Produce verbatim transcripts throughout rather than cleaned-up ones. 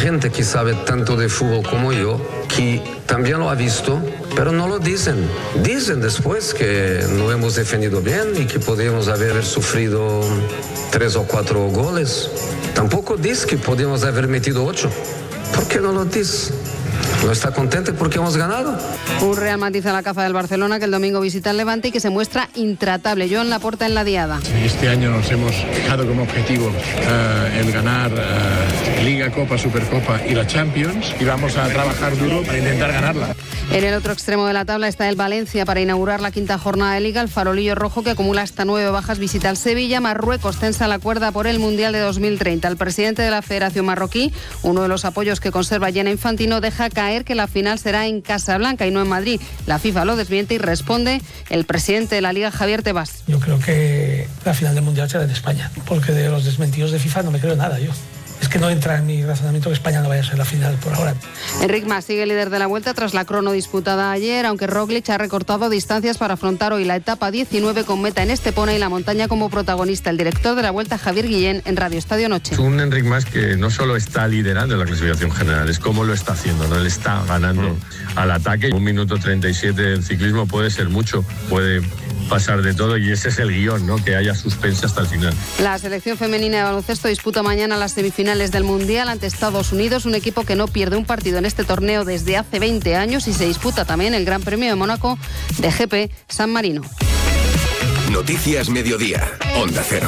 gente que sabe tanto de fútbol como yo, que también lo ha visto, pero no lo dicen. Dicen después que no hemos defendido bien y que podríamos haber sufrido tres o cuatro goles. Tampoco dice que podíamos haber metido ocho. ¿Por qué no lo dice? ¿No está contento porque hemos ganado? Un Real Madrid a la caza del Barcelona, que el domingo visita el Levante y que se muestra intratable. Joan Laporta en la diada. Este año nos hemos fijado como objetivo uh, el ganar uh, Liga, Copa, Supercopa y la Champions, y vamos a trabajar duro para intentar ganarla. En el otro extremo de la tabla está el Valencia para inaugurar la quinta jornada de Liga. El farolillo rojo, que acumula hasta nueve bajas, visita al Sevilla. Marruecos tensa la cuerda por el Mundial de dos mil treinta. El presidente de la Federación Marroquí, uno de los apoyos que conserva Gianni Infantino, deja caer que la final será en Casablanca y no en Madrid. La FIFA lo desmiente y responde el presidente de la Liga, Javier Tebas. Yo creo que la final del Mundial será en España, porque de los desmentidos de FIFA no me creo nada yo. Es que no entra en mi razonamiento que España no vaya a ser la final por ahora. Enric Mas sigue líder de la Vuelta tras la crono disputada ayer, aunque Roglic ha recortado distancias para afrontar hoy la etapa diecinueve con meta en Estepona y la montaña como protagonista. El director de la Vuelta, Javier Guillén, en Radio Estadio Noche. Es un Enric Mas que no solo está liderando la clasificación general, es cómo lo está haciendo, no le está ganando mm. al ataque. Un minuto treinta y siete del ciclismo puede ser mucho, puede pasar de todo, y ese es el guión, ¿no? Que haya suspense hasta el final. La selección femenina de baloncesto disputa mañana las semifinales del Mundial ante Estados Unidos, un equipo que no pierde un partido en este torneo desde hace veinte años, y se disputa también el Gran Premio de Mónaco de G P San Marino. Noticias Mediodía, Onda Cero.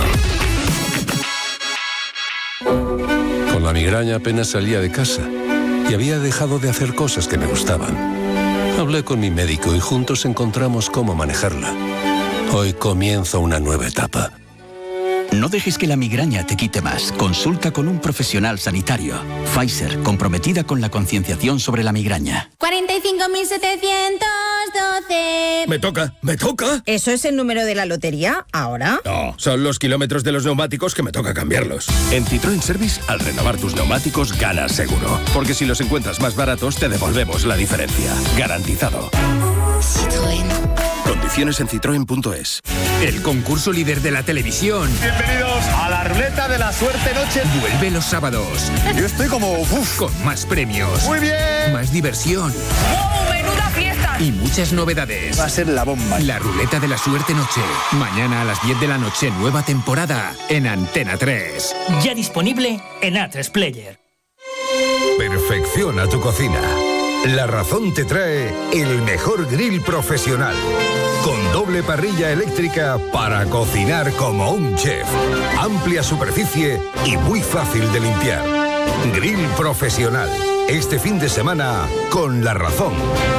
Con la migraña apenas salía de casa y había dejado de hacer cosas que me gustaban. Hablé con mi médico y juntos encontramos cómo manejarla. Hoy comienza una nueva etapa. No dejes que la migraña te quite más. Consulta con un profesional sanitario. Pfizer, comprometida con la concienciación sobre la migraña. cuarenta y cinco mil setecientos doce. Me toca, me toca. ¿Eso es el número de la lotería ahora? No, son los kilómetros de los neumáticos que me toca cambiarlos. En Citroën Service, al renovar tus neumáticos, ganas seguro. Porque si los encuentras más baratos, te devolvemos la diferencia. Garantizado. Citroën. Condiciones en citroen punto es. El concurso líder de la televisión. Bienvenidos a la ruleta de la suerte noche. Vuelve los sábados. Yo estoy como uf. Con más premios. Muy bien. Más diversión. ¡Wow! ¡Menuda fiesta! Y muchas novedades. Va a ser la bomba. La ruleta de la suerte noche. Mañana a las diez de la noche, nueva temporada en Antena tres. Ya disponible en A tres Player. Perfecciona tu cocina. La Razón te trae el mejor grill profesional, con doble parrilla eléctrica para cocinar como un chef. Amplia superficie y muy fácil de limpiar. Grill profesional. Este fin de semana con La Razón.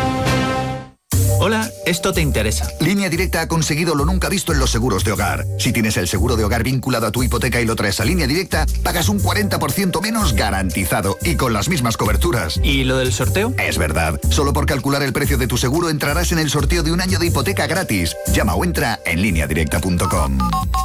Hola, esto te interesa. Línea Directa ha conseguido lo nunca visto en los seguros de hogar. Si tienes el seguro de hogar vinculado a tu hipoteca y lo traes a Línea Directa, pagas un cuarenta por ciento menos garantizado y con las mismas coberturas. ¿Y lo del sorteo? Es verdad. Solo por calcular el precio de tu seguro entrarás en el sorteo de un año de hipoteca gratis. Llama o entra en línea directa punto com.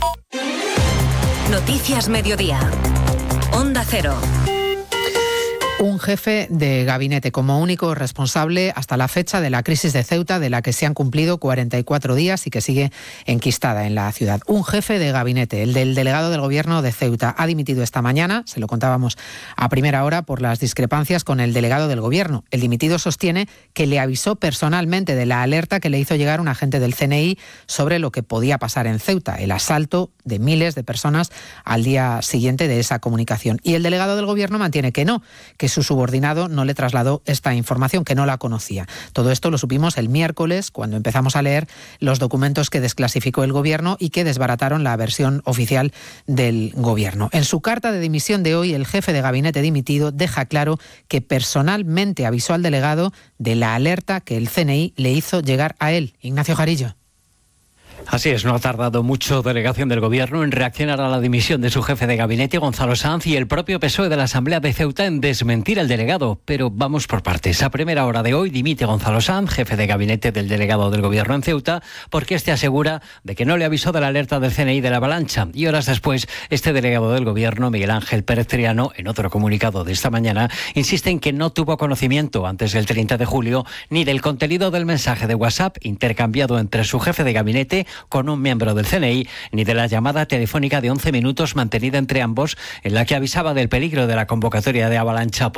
Noticias Mediodía. Onda Cero. Un jefe de gabinete como único responsable hasta la fecha de la crisis de Ceuta, de la que se han cumplido cuarenta y cuatro días y que sigue enquistada en la ciudad. Un jefe de gabinete, el del delegado del gobierno de Ceuta, ha dimitido esta mañana, se lo contábamos a primera hora, por las discrepancias con el delegado del gobierno. El dimitido sostiene que le avisó personalmente de la alerta que le hizo llegar un agente del C N I sobre lo que podía pasar en Ceuta, el asalto de miles de personas al día siguiente de esa comunicación. Y el delegado del gobierno mantiene que no, que su subordinado no le trasladó esta información, que no la conocía. Todo esto lo supimos el miércoles, cuando empezamos a leer los documentos que desclasificó el gobierno y que desbarataron la versión oficial del gobierno. En su carta de dimisión de hoy, el jefe de gabinete dimitido deja claro que personalmente avisó al delegado de la alerta que el C N I le hizo llegar a él. Ignacio Jarillo. Así es, no ha tardado mucho delegación del Gobierno en reaccionar a la dimisión de su jefe de gabinete, Gonzalo Sanz, y el propio P S O E de la Asamblea de Ceuta en desmentir al delegado. Pero vamos por partes. A primera hora de hoy dimite Gonzalo Sanz, jefe de gabinete del delegado del Gobierno en Ceuta, porque este asegura de que no le avisó de la alerta del C N I de la avalancha. Y horas después, este delegado del Gobierno, Miguel Ángel Pérez Triano, en otro comunicado de esta mañana, insiste en que no tuvo conocimiento antes del treinta de julio ni del contenido del mensaje de WhatsApp intercambiado entre su jefe de gabinete con un miembro del C N I, ni de la llamada telefónica de once minutos mantenida entre ambos, en la que avisaba del peligro de la convocatoria de avalancha.